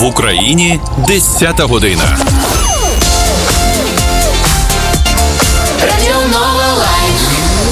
В Україні 10-та година. Радіо Нова Лайф.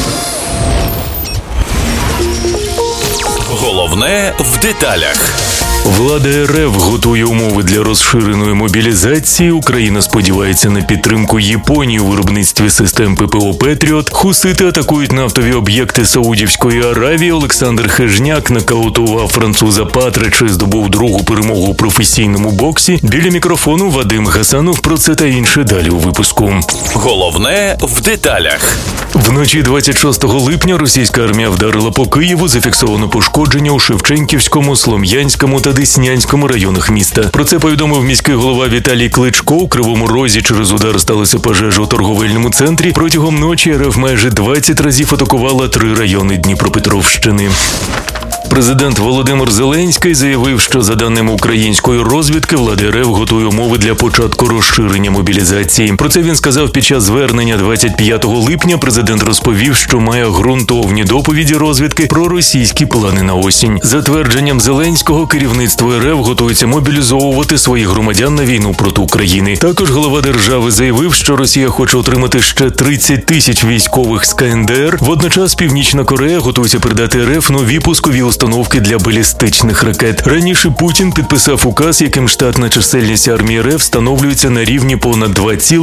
Головне в деталях. Влада РФ готує умови для розширеної мобілізації. Україна сподівається на підтримку Японії у виробництві систем ППО «Петріот». Хусити атакують нафтові об'єкти Саудівської Аравії. Олександр Хижняк нокаутував француза Патрича і здобув другу перемогу у професійному боксі. Біля мікрофону Вадим Гасанов. Про це та інше далі у випуску. Головне в деталях. Вночі 26 липня російська армія вдарила по Києву. Зафіксовано пошкодження у Шевченківському, Слов'янському та Деснянському районах міста. Про це повідомив міський голова Віталій Кличко. У Кривому Розі через удар сталася пожежа у торговельному центрі. Протягом ночі РФ майже 20 разів атакувала 3 райони Дніпропетровщини. Президент Володимир Зеленський заявив, що за даними української розвідки, влада РФ готує умови для початку розширення мобілізації. Про це він сказав під час звернення 25 липня. Президент розповів, що має ґрунтовні доповіді розвідки про російські плани на осінь. За твердженням Зеленського, керівництво РФ готується мобілізовувати своїх громадян на війну проти України. Також голова держави заявив, що Росія хоче отримати ще 30 тисяч військових з КНДР. Водночас Північна Корея готується передати РФ нові пускові установки для балістичних ракет. Раніше Путін підписав указ, яким штатна чисельність армії РФ встановлюється на рівні понад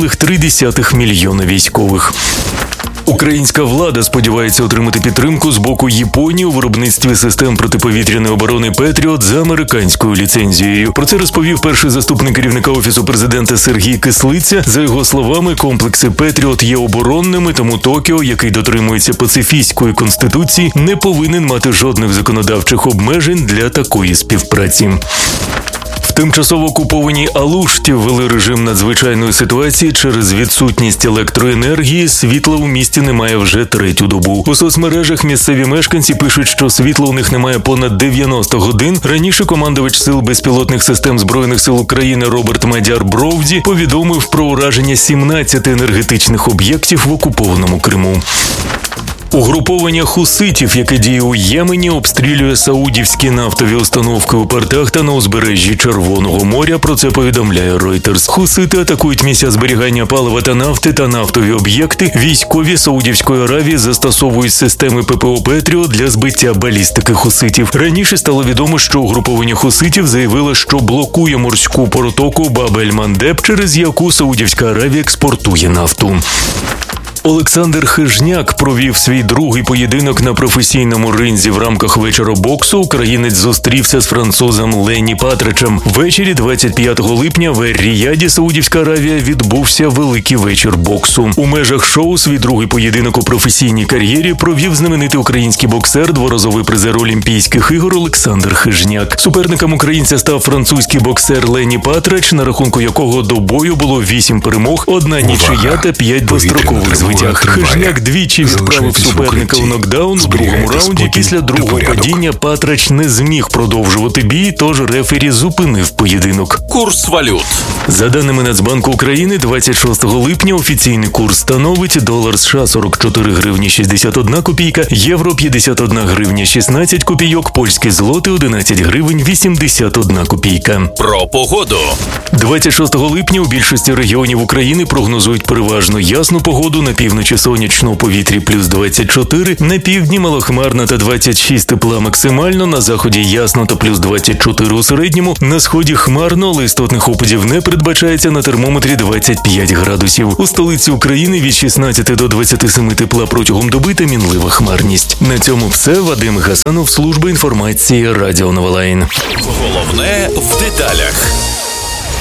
2,3 мільйона військових. Українська влада сподівається отримати підтримку з боку Японії у виробництві систем протиповітряної оборони «Петріот» за американською ліцензією. Про це розповів перший заступник керівника Офісу президента Сергій Кислиця. За його словами, комплекси «Петріот» є оборонними, тому Токіо, який дотримується пацифістської конституції, не повинен мати жодних законодавчих обмежень для такої співпраці. В тимчасово окупованій Алушті ввели режим надзвичайної ситуації через відсутність електроенергії. Світла у місті немає вже 3-ю добу. У соцмережах місцеві мешканці пишуть, що світла у них немає понад 90 годин. Раніше командувач сил безпілотних систем Збройних сил України Роберт Мадяр Бровді повідомив про ураження 17 енергетичних об'єктів в окупованому Криму. Угруповання хуситів, яке діє у Ємені, обстрілює саудівські нафтові установки у портах та на узбережжі Червоного моря. Про це повідомляє Reuters. Хусити атакують місця зберігання палива та нафти та нафтові об'єкти. Військові Саудівської Аравії застосовують системи ППО «Петріот» для збиття балістики хуситів. Раніше стало відомо, що угруповання хуситів заявило, що блокує морську протоку Баб-ель-Мандеб, через яку Саудівська Аравія експортує нафту. Олександр Хижняк провів свій другий поєдинок на професійному ринзі в рамках вечора боксу. Українець зустрівся з французом Лені Патричем. Ввечері 25 липня в Ер-Ріяді, Саудівська Аравія, відбувся великий вечір боксу. У межах шоу свій другий поєдинок у професійній кар'єрі провів знаменитий український боксер, дворазовий призер Олімпійських ігор Олександр Хижняк. Суперником українця став французький боксер Лені Патрич, на рахунку якого до бою було 8 перемог, 1 нічия та 5 дострокових звитяг. Хижняк двічі відправив суперника у нокдаун у другому раунді. Після другого падіння Патрич не зміг продовжувати бій, тож рефері зупинив поєдинок. Курс валют. За даними Нацбанку України, 26 липня офіційний курс становить долар США 44 гривні 61 копійка, євро 51 гривня 16 копійок, польський злотий 11 гривень 81 копійка. Про погоду. 26 липня у більшості регіонів України прогнозують переважно ясну погоду. На півночі сонячно, у повітрі плюс 24, на півдні малохмарно та 26 тепла максимально, на заході ясно та плюс 24 у середньому, на сході хмарно, але істотних опадів не передбачається, на термометрі 25 градусів. У столиці України від 16 до 27 тепла протягом доби та мінлива хмарність. На цьому все. Вадим Гасанов, служба інформації Радіо Нова Лайф. Головне в деталях.